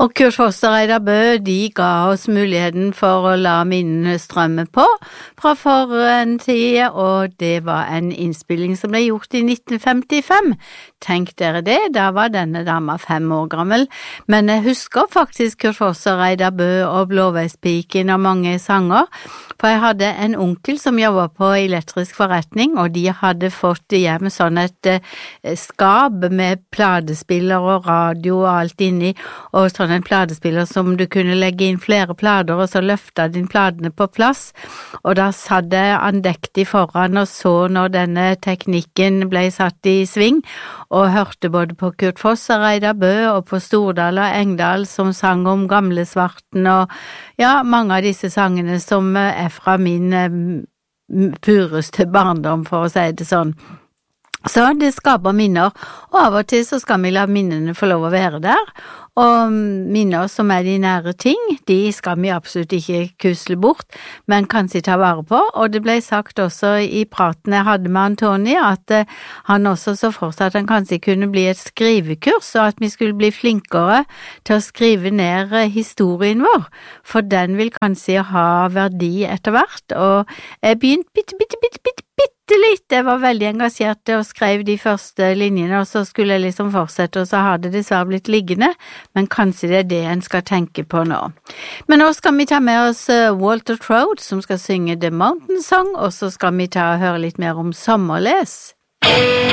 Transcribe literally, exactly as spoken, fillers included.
Og Kurt Foster og Reidar Bøe, de ga oss muligheten for å la minnene strømme på fra for en tid, og det var en innspilling som ble gjort i nitten femtifem. Tenk dere det, da var denne dama fem år gammel, men jeg husker faktisk Kurt Foster og Reidar Bøe og Blåveispiken og mange sanger, for jeg hadde en onkel som jobbet på elektrisk forretning, og de hadde fått hjem sånn et eh, skab med pladespiller og radio og alt inni, og sånn en pladespiller som du kunne legge inn flere plader, og så løfta din pladene på plass, og da satt jeg andektig foran og så når denne teknikken ble satt i sving, og hørte både på Kurt Foss og Reidar Bøe og på Stordal og Engdahl som sang om gamle svarten, og ja, mange av disse sangene som er fra min eh, pureste barndom, for å si det sånn. Så det skaper minner, og av og til så skal vi la minnene få lov å være der, og minner som er de nære ting, de skal vi absolutt ikke kusle bort, men kanskje ta vare på, og det ble sagt også i praten jeg hadde med Antoni, at uh, han også så for seg at han kanskje kunne bli et skrivekurs, og at vi skulle bli flinkere til å skrive ned uh, historien vår, for den vil kanskje ha verdi etter hvert, og jeg begynte bitte, bitte, bitte, bitte, bitte litt, jeg var veldig engasjert og skrev de første linjene, og så skulle jeg liksom fortsette, og så har det dessverre blitt liggende, men kanskje det er det en skal tenke på nå. Men nå skal vi ta med oss Walter Trout, som skal synge The Mountain Song, og så skal vi ta og høre litt mer om sommerles.